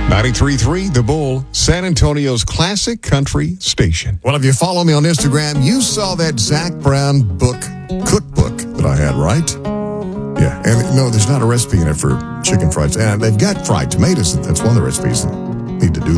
93.3 The Bull, San Antonio's classic country station. Well, if you follow me on Instagram, you saw that Zach Brown cookbook that I had, right? Yeah, and no, there's not a recipe in it for chicken fried. And they've got fried tomatoes. That's one of the recipes. Need to do